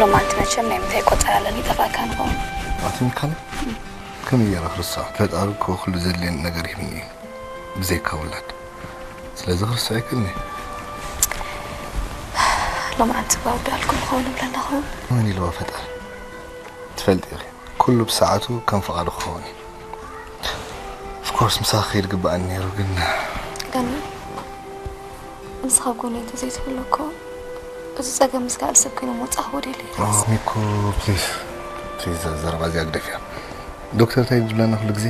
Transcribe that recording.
لو ما أنت ماشي من يمتى يقطع على اللي تبع كان هون أعطيني كلام كم يا خرصة فتأرك وخلو زلين نجاري مني بزيك أولاد سلازم خرصة يكلني لو ما أنت بقول لكم خون ولا نخون ماني لو فتأر تفلت يا أخي كله بساعته كان فقد خوني of course مساخير قبأني رقنا قالوا مسخاب قولي تزيد لكم بس ساقا مسكال سكينو موت أحوري لي ميكو بليز زربا زيادة فيها دكتور تايد لنا كل